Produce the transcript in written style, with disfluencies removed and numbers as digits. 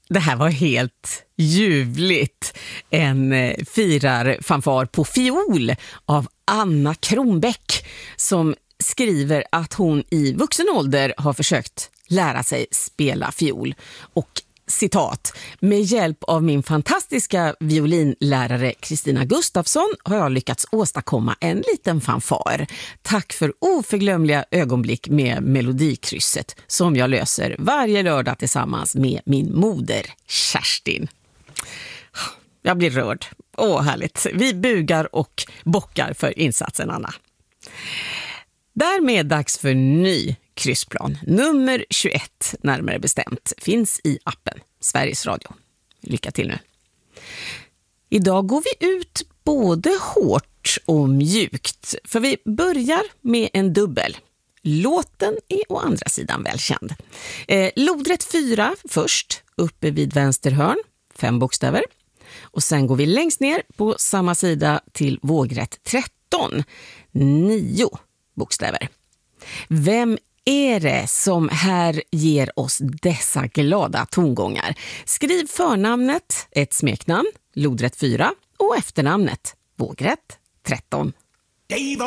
Det här var helt ljuvligt. En firarfanfar på fiol av Anna Kronbäck som skriver att hon i vuxen ålder har försökt lära sig spela fiol. Och citat: med hjälp av min fantastiska violinlärare Kristina Gustafsson har jag lyckats åstadkomma en liten fanfar. Tack för oförglömliga ögonblick med melodikrysset som jag löser varje lördag tillsammans med min moder Kerstin. Jag blir rörd. Härligt. Vi bugar och bockar för insatsen, Anna. Därmed dags för ny kryssplan. Nummer 21 närmare bestämt finns i appen Sveriges Radio. Lycka till nu. Idag går vi ut både hårt och mjukt. För vi börjar med en dubbel. Låten är å andra sidan välkänd. Lodrätt 4 först, uppe vid vänster hörn, 5 bokstäver. Och sen går vi längst ner på samma sida till vågrätt 13, 9 bokstäver. Vem är det som här ger oss dessa glada tongångar? Skriv förnamnet, ett smeknamn, lodrätt 4 och efternamnet, vågrätt 13.